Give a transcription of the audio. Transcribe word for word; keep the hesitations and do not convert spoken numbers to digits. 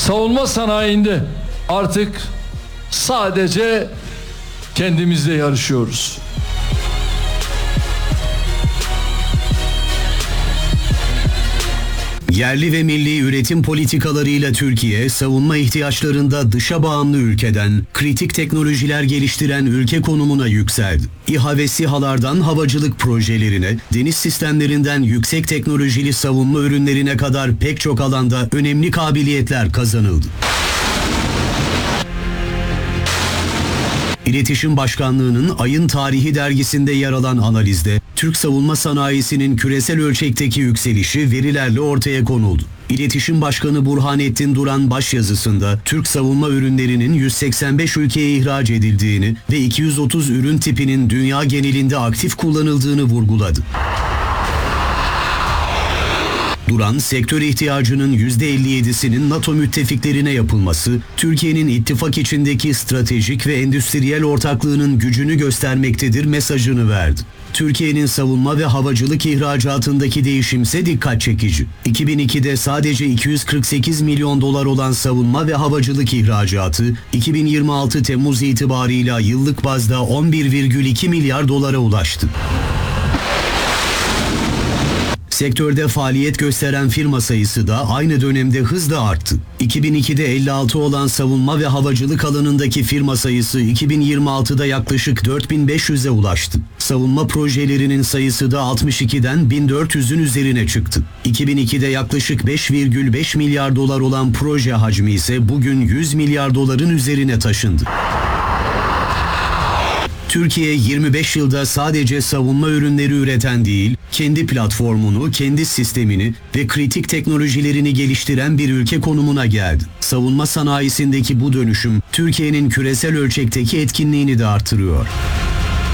savunma sanayinde artık sadece kendimizle yarışıyoruz. Yerli ve milli üretim politikalarıyla Türkiye, savunma ihtiyaçlarında dışa bağımlı ülkeden, kritik teknolojiler geliştiren ülke konumuna yükseldi. İHA ve SİHA'lardan havacılık projelerine, deniz sistemlerinden yüksek teknolojili savunma ürünlerine kadar pek çok alanda önemli kabiliyetler kazanıldı. İletişim Başkanlığı'nın Ayın Tarihi dergisinde yer alan analizde, Türk savunma sanayisinin küresel ölçekteki yükselişi verilerle ortaya konuldu. İletişim Başkanı Burhanettin Duran başyazısında Türk savunma ürünlerinin yüz seksen beş ülkeye ihraç edildiğini ve iki yüz otuz ürün tipinin dünya genelinde aktif kullanıldığını vurguladı. Duran, sektör ihtiyacının yüzde elli yedisinin NATO müttefiklerine yapılması, Türkiye'nin ittifak içindeki stratejik ve endüstriyel ortaklığının gücünü göstermektedir mesajını verdi. Türkiye'nin savunma ve havacılık ihracatındaki değişimse dikkat çekici. iki bin ikide sadece iki yüz kırk sekiz milyon dolar olan savunma ve havacılık ihracatı, iki bin yirmi altı Temmuz itibarıyla yıllık bazda on bir virgül iki milyar dolara ulaştı. Sektörde faaliyet gösteren firma sayısı da aynı dönemde hızla arttı. iki bin ikide elli altı olan savunma ve havacılık alanındaki firma sayısı iki bin yirmi altıda yaklaşık dört bin beş yüze ulaştı. Savunma projelerinin sayısı da altmış ikiden bin dört yüzün üzerine çıktı. iki bin ikide yaklaşık beş virgül beş milyar dolar olan proje hacmi ise bugün yüz milyar doların üzerine taşındı. Türkiye yirmi beş yılda sadece savunma ürünleri üreten değil, kendi platformunu, kendi sistemini ve kritik teknolojilerini geliştiren bir ülke konumuna geldi. Savunma sanayisindeki bu dönüşüm, Türkiye'nin küresel ölçekteki etkinliğini de artırıyor.